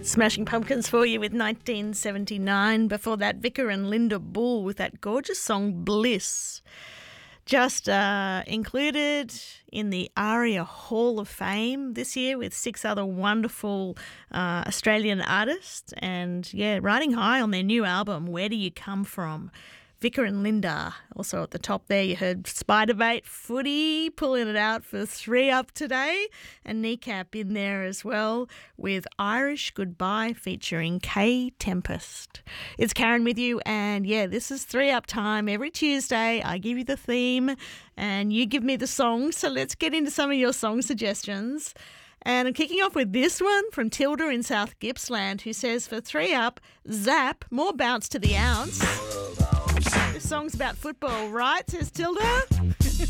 Smashing Pumpkins for you with 1979. Before that, Vicar and Linda Bull with that gorgeous song Bliss. Just included in the ARIA Hall of Fame this year with 6 other wonderful Australian artists. And yeah, riding high on their new album, Where Do You Come From? Vicar and Linda. Also at the top there, you heard Spiderbait, Footy, pulling it out for 3 Up today, and Kneecap in there as well with Irish Goodbye featuring K Tempest. It's Karen with you, and yeah, this is 3 Up time. Every Tuesday, I give you the theme, and you give me the song. So let's get into some of your song suggestions. And I'm kicking off with this one from Tilda in South Gippsland, who says for 3 Up, Zap, more bounce to the ounce. This song's about football, right? Says Tilda.